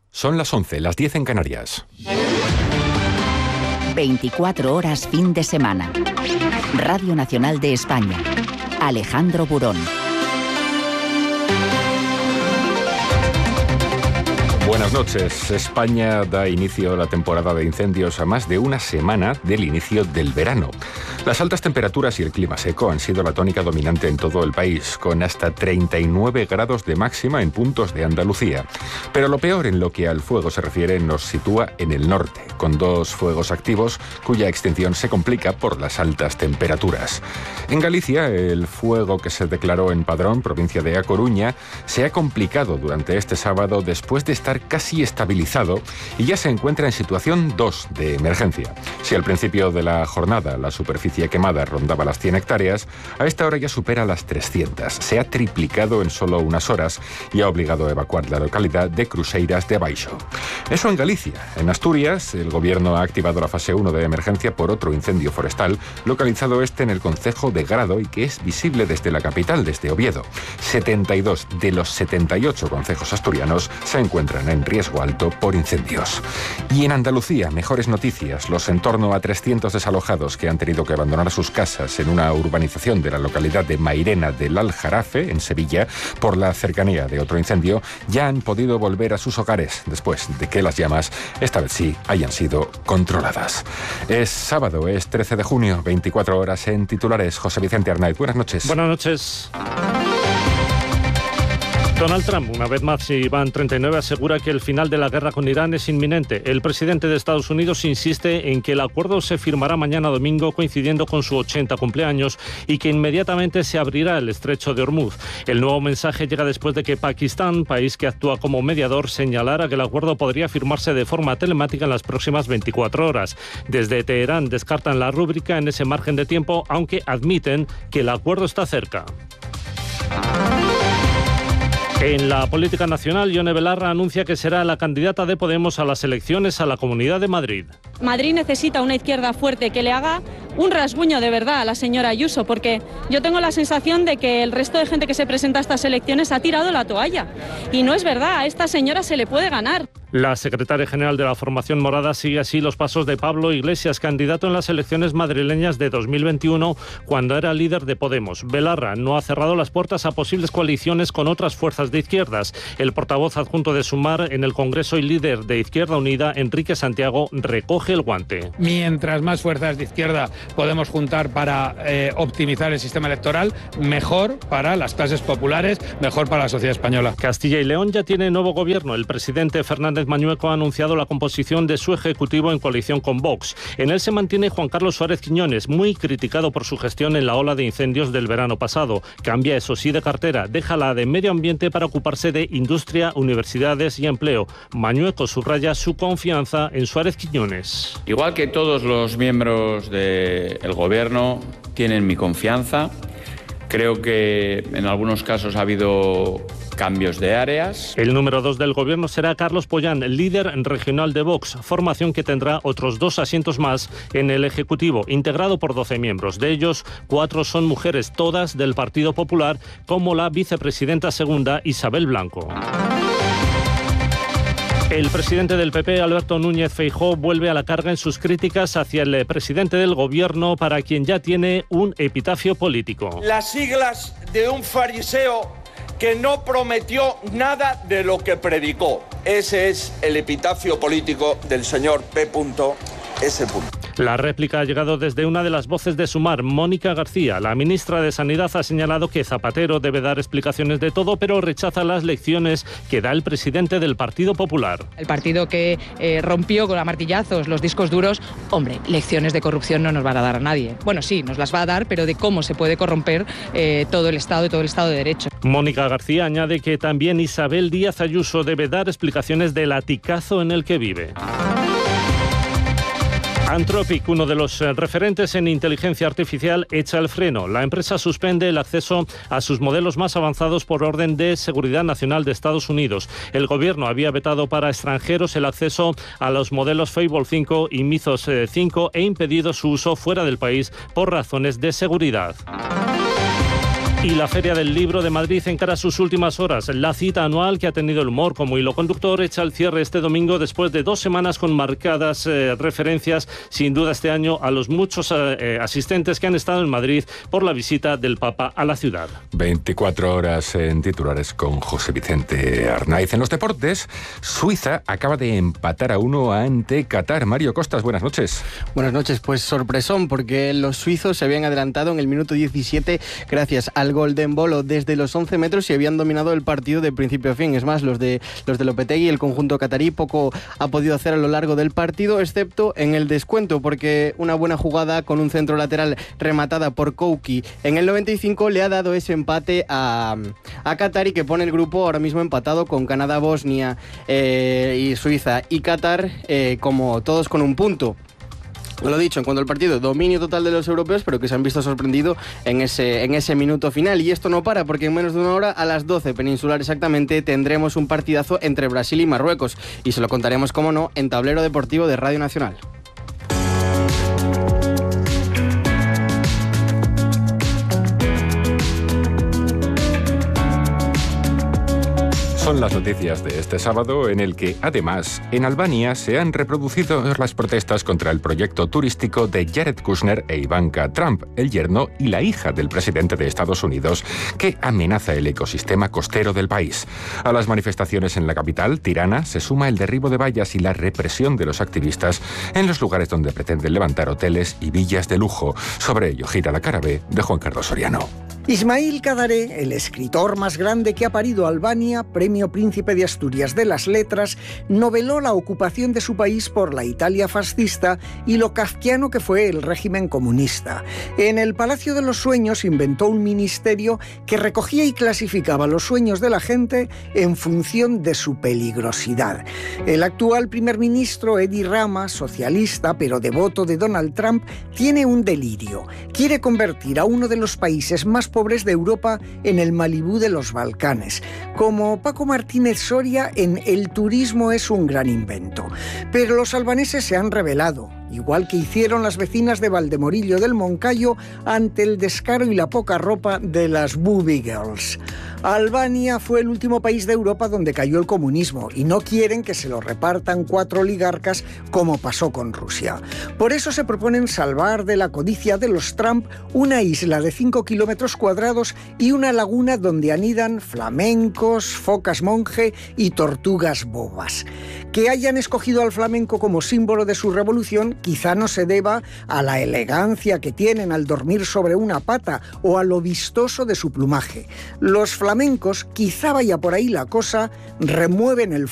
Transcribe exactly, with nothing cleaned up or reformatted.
Son las once, las diez en Canarias. veinticuatro horas fin de semana. Radio Nacional de España. Alejandro Burón. Buenas noches. España da inicio a la temporada de incendios a más de una semana del inicio del verano. Las altas temperaturas y el clima seco han sido la tónica dominante en todo el país, con hasta treinta y nueve grados de máxima en puntos de Andalucía. Pero lo peor en lo que al fuego se refiere nos sitúa en el norte, con dos fuegos activos cuya extinción se complica por las altas temperaturas. En Galicia, el fuego que se declaró en Padrón, provincia de A Coruña, se ha complicado durante este sábado después de estar casi estabilizado y ya se encuentra en situación dos de emergencia. Si al principio de la jornada la superficie quemada rondaba las cien hectáreas, a esta hora ya supera las trescientas. Se ha triplicado en solo unas horas y ha obligado a evacuar la localidad de Cruceiras de Baixo. Eso en Galicia. En Asturias, el gobierno ha activado la fase uno de emergencia por otro incendio forestal, localizado este en el concejo de Grado y que es visible desde la capital, desde Oviedo. setenta y dos de los setenta y ocho concejos asturianos se encuentran en riesgo alto por incendios. Y en Andalucía, mejores noticias. Los en torno a trescientos desalojados que han tenido que abandonar sus casas en una urbanización de la localidad de Mairena del Aljarafe, en Sevilla, por la cercanía de otro incendio, ya han podido volver a sus hogares después de que las llamas, esta vez sí, hayan sido controladas. Es sábado, es trece de junio, veinticuatro horas en titulares. José Vicente Arnaiz, buenas noches. Buenas noches. Donald Trump, una vez más, Iván treinta y nueve, asegura que el final de la guerra con Irán es inminente. El presidente de Estados Unidos insiste en que el acuerdo se firmará mañana domingo, coincidiendo con su ochenta cumpleaños, y que inmediatamente se abrirá el estrecho de Hormuz. El nuevo mensaje llega después de que Pakistán, país que actúa como mediador, señalara que el acuerdo podría firmarse de forma telemática en las próximas veinticuatro horas. Desde Teherán descartan la rúbrica en ese margen de tiempo, aunque admiten que el acuerdo está cerca. En la política nacional, Ione Belarra anuncia que será la candidata de Podemos a las elecciones a la Comunidad de Madrid. Madrid necesita una izquierda fuerte que le haga un rasguño de verdad a la señora Ayuso, porque yo tengo la sensación de que el resto de gente que se presenta a estas elecciones ha tirado la toalla. Y no es verdad, a esta señora se le puede ganar. La secretaria general de la formación morada sigue así los pasos de Pablo Iglesias, candidato en las elecciones madrileñas de dos mil veintiuno, cuando era líder de Podemos. Belarra no ha cerrado las puertas a posibles coaliciones con otras fuerzas de izquierdas. El portavoz adjunto de Sumar en el Congreso y líder de Izquierda Unida, Enrique Santiago, recoge el guante. Mientras más fuerzas de izquierda podemos juntar para eh, optimizar el sistema electoral, mejor para las clases populares, mejor para la sociedad española. Castilla y León ya tiene nuevo gobierno. El presidente Fernández Mañueco ha anunciado la composición de su ejecutivo en coalición con Vox. En él se mantiene Juan Carlos Suárez Quiñones, muy criticado por su gestión en la ola de incendios del verano pasado. Cambia, eso sí, de cartera, deja la de medio ambiente para ocuparse de industria, universidades y empleo. Mañueco subraya su confianza en Suárez Quiñones. Igual que todos los miembros del gobierno tienen mi confianza, creo que en algunos casos ha habido cambios de áreas. El número dos del gobierno será Carlos Pollán, líder regional de Vox, formación que tendrá otros dos asientos más en el Ejecutivo, integrado por doce miembros. De ellos, cuatro son mujeres, todas del Partido Popular, como la vicepresidenta segunda, Isabel Blanco. El presidente del P P, Alberto Núñez Feijóo, vuelve a la carga en sus críticas hacia el presidente del gobierno, para quien ya tiene un epitafio político. Las siglas de un fariseo que no prometió nada de lo que predicó. Ese es el epitafio político del señor P. S. La réplica ha llegado desde una de las voces de Sumar, Mónica García. La ministra de Sanidad ha señalado que Zapatero debe dar explicaciones de todo, pero rechaza las lecciones que da el presidente del Partido Popular. El partido que eh, rompió con a martillazos los discos duros, hombre, lecciones de corrupción no nos van a dar a nadie. Bueno, sí, nos las va a dar, pero de cómo se puede corromper eh, todo el Estado y todo el Estado de Derecho. Mónica García añade que también Isabel Díaz Ayuso debe dar explicaciones del aticazo en el que vive. Anthropic, uno de los referentes en inteligencia artificial, echa el freno. La empresa suspende el acceso a sus modelos más avanzados por orden de seguridad nacional de Estados Unidos. El gobierno había vetado para extranjeros el acceso a los modelos Fable cinco y Mythos cinco e impedido su uso fuera del país por razones de seguridad. Y la Feria del Libro de Madrid encara sus últimas horas. La cita anual, que ha tenido el humor como hilo conductor, echa el cierre este domingo después de dos semanas con marcadas eh, referencias, sin duda este año, a los muchos eh, asistentes que han estado en Madrid por la visita del Papa a la ciudad. veinticuatro horas en titulares con José Vicente Arnaiz. En los deportes, Suiza acaba de empatar a uno ante Qatar. Mario Costas, buenas noches. Buenas noches, pues sorpresón, porque los suizos se habían adelantado en el minuto diecisiete gracias al gol de Embolo desde los once metros y habían dominado el partido de principio a fin. Es más, los de los de Lopetegui, el conjunto catarí, poco ha podido hacer a lo largo del partido, excepto en el descuento, porque una buena jugada con un centro lateral rematada por Kouki en el noventa y cinco le ha dado ese empate a, a Qatar, y que pone el grupo ahora mismo empatado con Canadá, Bosnia eh, y Suiza y Qatar, eh, como todos con un punto. Lo dicho, en cuanto al partido, dominio total de los europeos, pero que se han visto sorprendidos en ese, en ese minuto final. Y esto no para, porque en menos de una hora, a las doce peninsular exactamente, tendremos un partidazo entre Brasil y Marruecos. Y se lo contaremos, como no, en Tablero Deportivo de Radio Nacional. Son las noticias de este sábado, en el que, además, en Albania se han reproducido las protestas contra el proyecto turístico de Jared Kushner e Ivanka Trump, el yerno y la hija del presidente de Estados Unidos, que amenaza el ecosistema costero del país. A las manifestaciones en la capital, Tirana, se suma el derribo de vallas y la represión de los activistas en los lugares donde pretenden levantar hoteles y villas de lujo. Sobre ello gira la cara B de Juan Carlos Soriano. Ismail Kadare, el escritor más grande que ha parido Albania, premio Príncipe de Asturias de las Letras, noveló la ocupación de su país por la Italia fascista y lo kafkiano que fue el régimen comunista. En el Palacio de los Sueños inventó un ministerio que recogía y clasificaba los sueños de la gente en función de su peligrosidad. El actual primer ministro, Edi Rama, socialista pero devoto de Donald Trump, tiene un delirio. Quiere convertir a uno de los países más pobres de Europa en el Malibú de los Balcanes. Como Paco Martínez Soria en El turismo es un gran invento. Pero los albaneses se han rebelado, igual que hicieron las vecinas de Valdemorillo del Moncayo ante el descaro y la poca ropa de las Booby Girls. Albania fue el último país de Europa donde cayó el comunismo y no quieren que se lo repartan cuatro oligarcas como pasó con Rusia. Por eso se proponen salvar de la codicia de los Trump una isla de cinco kilómetros cuadrados y una laguna donde anidan flamencos, focas monje y tortugas bobas. Que hayan escogido al flamenco como símbolo de su revolución quizá no se deba a la elegancia que tienen al dormir sobre una pata o a lo vistoso de su plumaje. Los flamencos, quizá vaya por ahí la cosa, remueven el